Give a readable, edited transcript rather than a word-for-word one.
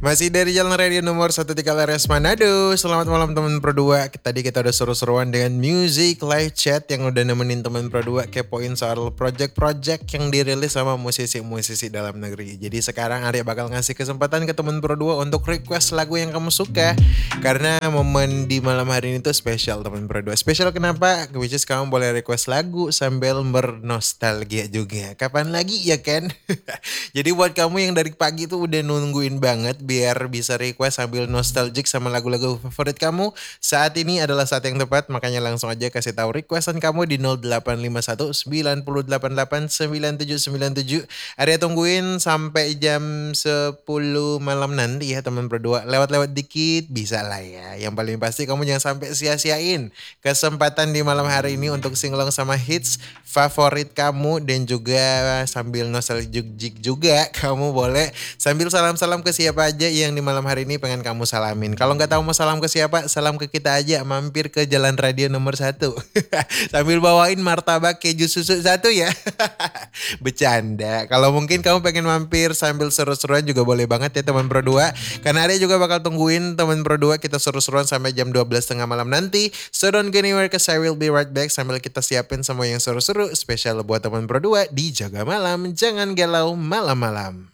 Masih dari Jalan Radio nomor 13 LRS Manado. Selamat malam teman Pro 2. Tadi kita udah seru-seruan dengan music live chat yang udah nemenin teman Pro 2 kepoin soal project-project yang dirilis sama musisi-musisi dalam negeri. Jadi sekarang Arya bakal ngasih kesempatan ke teman Pro 2 untuk request lagu yang kamu suka. Karena momen di malam hari ini tuh spesial teman Pro 2. Spesial kenapa? Which is kamu boleh request lagu sambil bernostalgia juga. Kapan lagi ya kan? Jadi buat kamu yang dari pagi tuh udah nungguin banget biar bisa request sambil nostalgic sama lagu-lagu favorit kamu, saat ini adalah saat yang tepat, makanya langsung aja kasih tahu requestan kamu di 0851 988 9797. Area tungguin sampai jam 10 malam nanti ya teman berdua. Lewat-lewat dikit bisa lah ya. Yang paling pasti kamu jangan sampai sia-siain kesempatan di malam hari ini untuk singlong sama hits favorit kamu dan juga sambil nostalgic juga kamu boleh sambil salam-salam ke siapa aja yang di malam hari ini pengen kamu salamin. Kalau nggak tahu mau salam ke siapa, salam ke kita aja, mampir ke Jalan Radio nomor 1. Sambil bawain martabak keju susu 1 ya. Bercanda. Kalau mungkin kamu pengen mampir sambil seru-seruan juga boleh banget ya teman Pro 2. Karena Arya juga bakal tungguin teman Pro 2 kita seru-seruan sampai jam 12 tengah malam nanti. So don't go anywhere cause I will be right back sambil kita siapin semua yang seru-seru spesial buat teman Pro 2 di Jaga Malam. Jangan galau malam-malam.